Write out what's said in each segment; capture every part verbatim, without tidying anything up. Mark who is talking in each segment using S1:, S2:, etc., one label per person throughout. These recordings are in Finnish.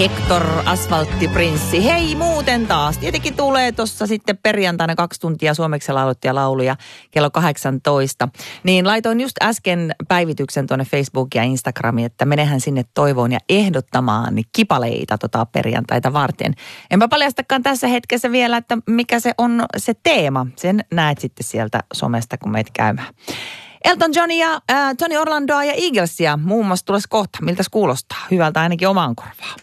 S1: Hector Asfalttiprinssi. Hei muuten taas. Tietenkin tulee tuossa sitten perjantaina kaksi tuntia suomeksi laulettuja lauluja kello kahdeksantoista. Niin laitoin just äsken päivityksen tuonne Facebookiin ja Instagramiin, että menehän sinne toivoon ja ehdottamaan kipaleita tota perjantaita varten. Enpä paljastakaan tässä hetkessä vielä, että mikä se on se teema. Sen näet sitten sieltä somesta, kun meet käymään. Elton Johnia, äh, Tony Orlandoa ja Eaglesia muun muassa tulisi kohta. Miltäs kuulostaa? Hyvältä ainakin omaan korvaan.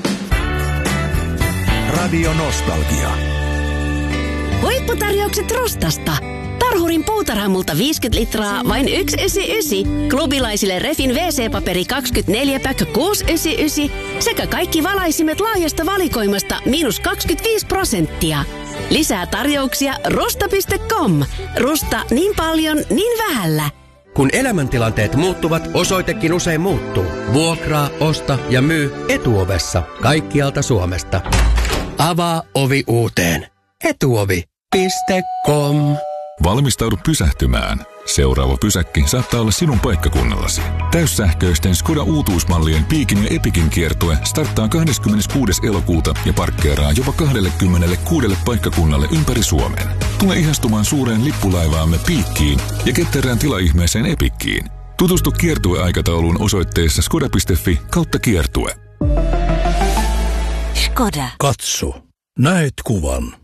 S2: Radio Nostalgia.
S3: Huipputarjoukset Rustasta. Tarhurin puutarhamulta viisikymmentä litraa, vain yksi yhdeksänkymmentäyhdeksän. Klubilaisille Refin wc paperi kaksikymmentäneljä päkkö kuusi yhdeksänkymmentäyhdeksän. Sekä kaikki valaisimet laajasta valikoimasta miinus kaksikymmentäviisi prosenttia. Lisää tarjouksia rusta piste com. Rusta niin paljon, niin vähällä.
S4: Kun elämäntilanteet muuttuvat, osoitekin usein muuttuu. Vuokraa, osta ja myy Etuovessa kaikkialta Suomesta. Avaa ovi uuteen. Etuovi piste com.
S5: Valmistaudu pysähtymään. Seuraava pysäkki saattaa olla sinun paikkakunnallasi. Täyssähköisten Skoda uutuusmallien Piikin ja Epikin kiertue starttaa kahdeskymmeneskuudes elokuuta ja parkkeeraa jopa kaksikymmentäkuusi paikkakunnalle ympäri Suomen. Tule ihastumaan suureen lippulaivaamme Piikkiin ja ketterään tilaihmeeseen Epikkiin. Tutustu kiertueaikatauluun osoitteessa skoda piste fi kautta kiertue.
S3: Skoda.
S2: Katso. Näet kuvan.